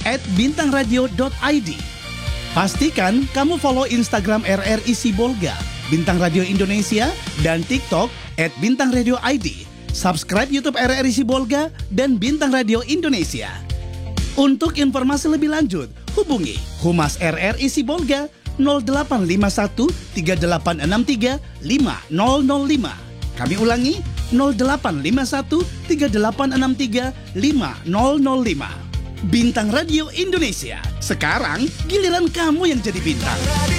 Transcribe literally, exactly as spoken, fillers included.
at bintangradio dot i d. Pastikan kamu follow Instagram R R I Sibolga, Bintang Radio Indonesia, dan TikTok at Bintang Radio I D. Subscribe YouTube R R I Sibolga dan Bintang Radio Indonesia. Untuk informasi lebih lanjut, hubungi Humas R R I Sibolga nol delapan lima satu tiga delapan enam tiga lima nol nol lima. Kami ulangi nol delapan lima satu tiga delapan enam tiga lima nol nol lima. Bintang Radio Indonesia. Sekarang giliran kamu yang jadi bintang.